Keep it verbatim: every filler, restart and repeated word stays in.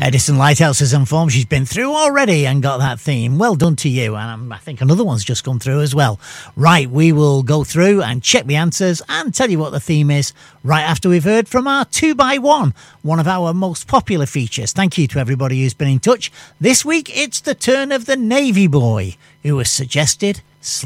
Edison Lighthouse is informed she's been through already and got that theme. Well done to you. And um, I think another one's just come through as well. Right, we will go through and check the answers and tell you what the theme is right after we've heard from our two by one, one of our most popular features. Thank you to everybody who's been in touch. This week, it's the turn of the Navy Boy, who was suggested